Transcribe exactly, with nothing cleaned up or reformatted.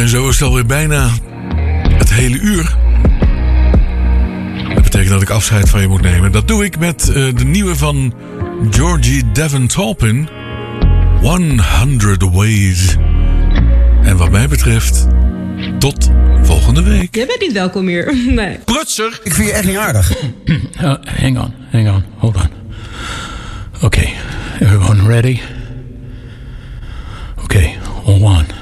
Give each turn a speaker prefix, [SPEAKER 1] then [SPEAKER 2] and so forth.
[SPEAKER 1] En zo is het alweer bijna het hele uur. Dat betekent dat ik afscheid van je moet nemen. Dat doe ik met uh, de nieuwe van Georgie Devon Taupin. honderd Ways. En wat mij betreft, tot volgende week.
[SPEAKER 2] Jij bent niet welkom hier. Nee.
[SPEAKER 3] Prutser!
[SPEAKER 4] Ik vind je echt niet aardig.
[SPEAKER 5] Uh, hang on, hang on, hold on. Okay, everyone ready? Okay, on one,